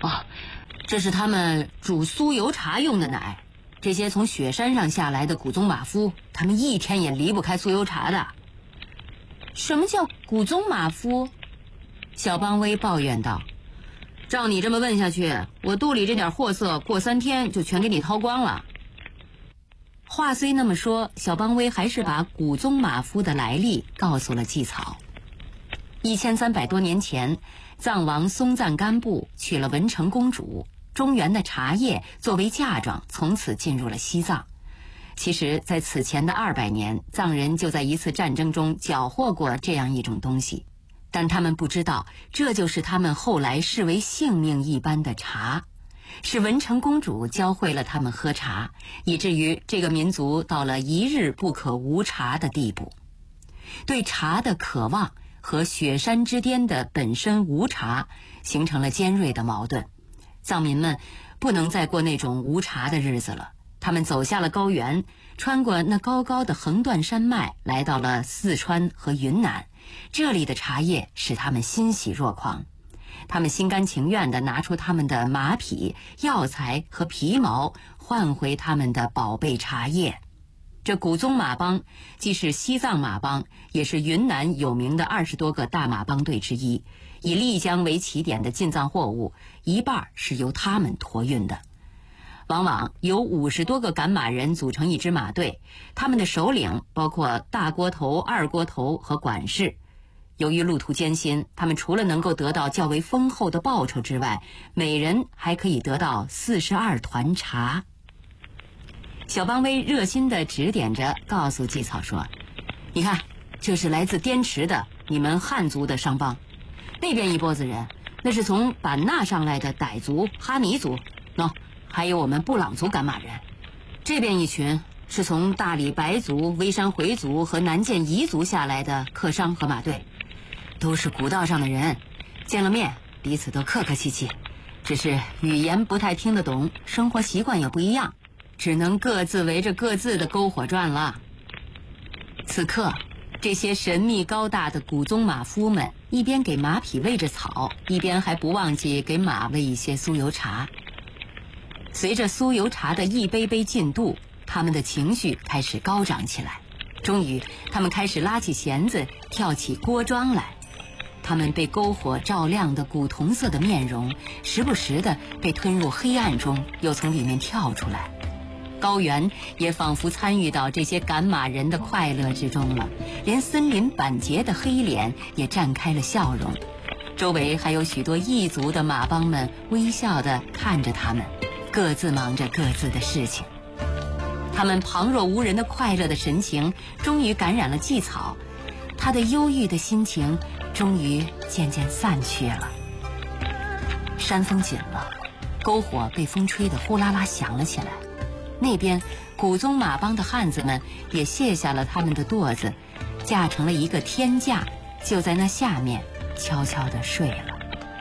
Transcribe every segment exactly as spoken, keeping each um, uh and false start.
哦，这是他们煮酥油茶用的奶。这些从雪山上下来的古宗马夫，他们一天也离不开酥油茶的。什么叫古宗马夫？小邦威抱怨道。照你这么问下去，我肚里这点货色过三天就全给你掏光了。话虽那么说，小邦威还是把古宗马夫的来历告诉了季草。一千三百多年前，藏王松赞干布娶了文成公主，中原的茶叶作为嫁妆从此进入了西藏。其实在此前的二百年，藏人就在一次战争中缴获过这样一种东西，但他们不知道这就是他们后来视为性命一般的茶。是文成公主教会了他们喝茶，以至于这个民族到了一日不可无茶的地步。对茶的渴望和雪山之巅的本身无茶形成了尖锐的矛盾。藏民们不能再过那种无茶的日子了，他们走下了高原，穿过那高高的横断山脉，来到了四川和云南。这里的茶叶使他们欣喜若狂，他们心甘情愿地拿出他们的马匹、药材和皮毛，换回他们的宝贝茶叶。这古宗马帮既是西藏马帮，也是云南有名的二十多个大马帮队之一。以丽江为起点的进藏货物，一半是由他们驮运的。往往有五十多个赶马人组成一支马队，他们的首领包括大锅头、二锅头和管事。由于路途艰辛，他们除了能够得到较为丰厚的报酬之外，每人还可以得到四十二团茶。小邦威热心地指点着，告诉季草说：“你看，这是来自滇池的你们汉族的商帮，那边一拨子人，那是从版纳上来的傣族、哈尼族，喏、no, 还有我们布朗族赶马人。这边一群是从大理白族、微山回族和南涧彝族下来的客商和马队。都是古道上的人，见了面彼此都客客气气，只是语言不太听得懂，生活习惯也不一样，只能各自围着各自的篝火转了。”此刻，这些神秘高大的古宗马夫们一边给马匹喂着草，一边还不忘记给马喂一些酥油茶。随着酥油茶的一杯杯进肚，他们的情绪开始高涨起来。终于，他们开始拉起弦子，跳起锅庄来。他们被篝火照亮的古铜色的面容，时不时地被吞入黑暗中，又从里面跳出来。高原也仿佛参与到这些赶马人的快乐之中了，连森林板结的黑脸也绽开了笑容。周围还有许多异族的马帮们微笑地看着他们，各自忙着各自的事情。他们旁若无人的快乐的神情终于感染了季草，他的忧郁的心情终于渐渐散去了。山风紧了，篝火被风吹得呼啦啦响了起来。那边古宗马帮的汉子们也卸下了他们的垛子，架成了一个天架，就在那下面悄悄地睡了。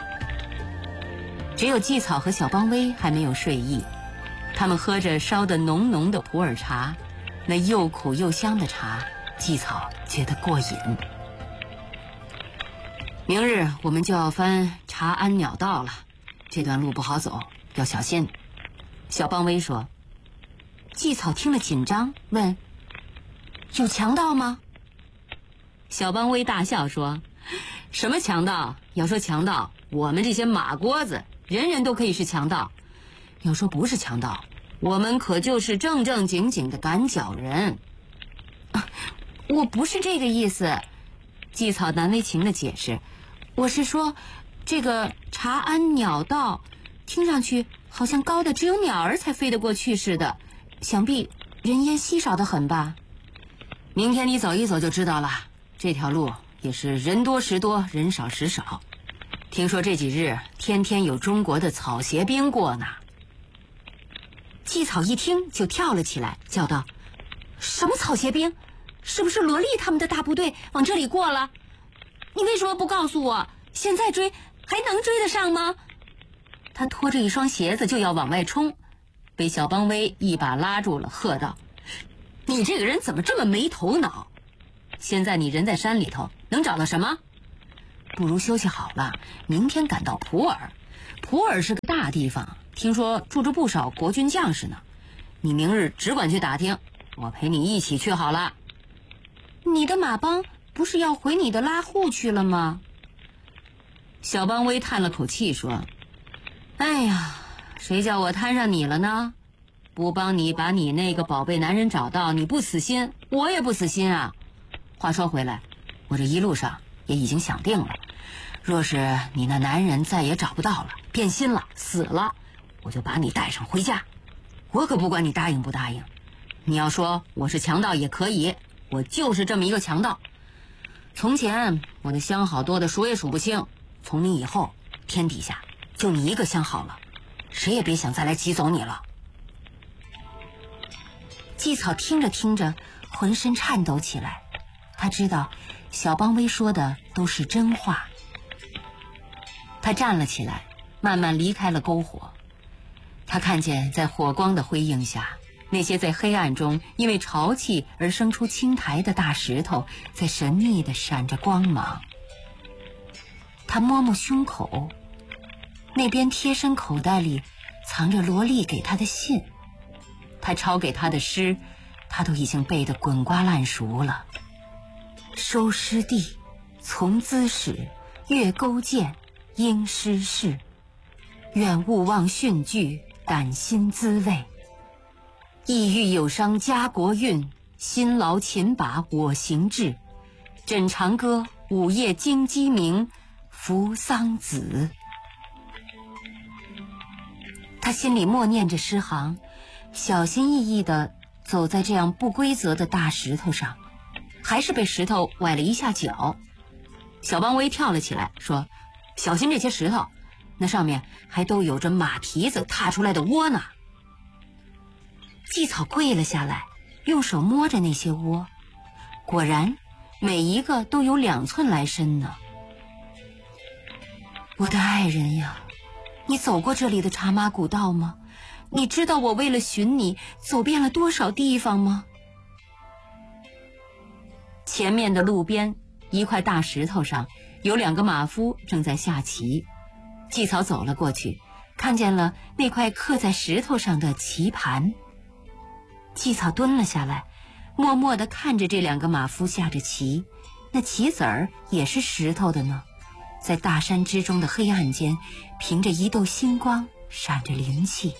只有季草和小邦威还没有睡意，他们喝着烧得浓浓的普洱茶，那又苦又香的茶，季草觉得过瘾。明日我们就要翻茶安鸟道了，这段路不好走，要小心。小邦威说。季草听了紧张，问：“有强盗吗？”小邦威大笑说：“什么强盗？要说强盗，我们这些马聒子，人人都可以是强盗。要说不是强盗，我们可就是正正经经的赶脚人。”啊，我不是这个意思。季草难为情的解释：“我是说，这个茶安鸟道，听上去好像高的只有鸟儿才飞得过去似的。想必人烟稀少得很吧？明天你走一走就知道了。这条路也是人多时多，人少时少。听说这几日天天有中国的草鞋兵过呢。”季草一听就跳了起来，叫道：“什么草鞋兵？是不是罗莉他们的大部队往这里过了？你为什么不告诉我？现在追还能追得上吗？”他拖着一双鞋子就要往外冲，被小邦威一把拉住了，喝道：“你这个人怎么这么没头脑？现在你人在山里头，能找到什么？不如休息好了，明天赶到普洱。普洱是个大大地方，听说住着不少国军将士呢。你明日只管去打听，我陪你一起去好了。你的马帮不是要回你的拉祜去了吗？小邦威叹了口气说：哎呀，谁叫我摊上你了呢？不帮你把你那个宝贝男人找到，你不死心，我也不死心啊。话说回来，我这一路上也已经想定了，若是你那男人再也找不到了，变心了，死了，我就把你带上回家。我可不管你答应不答应，你要说我是强盗也可以，我就是这么一个强盗。从前我的相好多的数也数不清，从你以后天底下就你一个相好了，谁也别想再来挤走你了。季草听着听着浑身颤抖起来，他知道小邦威说的都是真话。他站了起来，慢慢离开了篝火。他看见在火光的辉映下，那些在黑暗中因为潮气而生出青苔的大石头在神秘地闪着光芒。他摸摸胸口，那边贴身口袋里藏着罗莉给他的信，他抄给他的诗他都已经背得滚瓜烂熟了。收尸地，从兹始，阅勾践，应失事，愿勿忘训句，感心滋味。意欲有伤家国运，辛劳勤拔我行志。枕长歌，午夜惊鸡鸣，扶桑子。他心里默念着诗行，小心翼翼地走在这样不规则的大石头上，还是被石头崴了一下脚。小邦威跳了起来说：小心这些石头，那上面还都有着马蹄子踏出来的窝呢。季草跪了下来，用手摸着那些窝，果然每一个都有两寸来深呢。我的爱人呀，你走过这里的茶马古道吗？你知道我为了寻你走遍了多少地方吗？前面的路边一块大石头上有两个马夫正在下棋。季草走了过去，看见了那块刻在石头上的棋盘。季草蹲了下来，默默地看着这两个马夫下着棋，那棋子儿也是石头的呢，在大山之中的黑暗间，凭着一斗星光闪着灵气。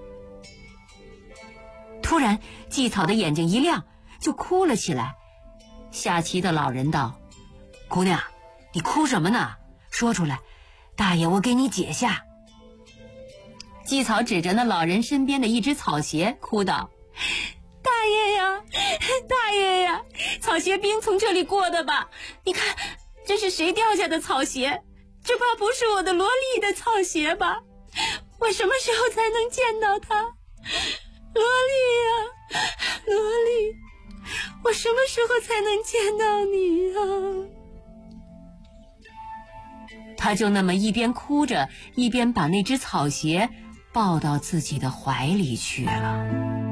突然季草的眼睛一亮，就哭了起来。下棋的老人道：姑娘，你哭什么呢？说出来，大爷我给你解下。季草指着那老人身边的一只草鞋哭道：大爷呀，大爷呀，草鞋兵从这里过的吧？你看，这是谁掉下的草鞋？这怕不是我的萝莉的草鞋吧？我什么时候才能见到她？萝莉呀，萝莉，我什么时候才能见到你啊？他就那么一边哭着，一边把那只草鞋抱到自己的怀里去了。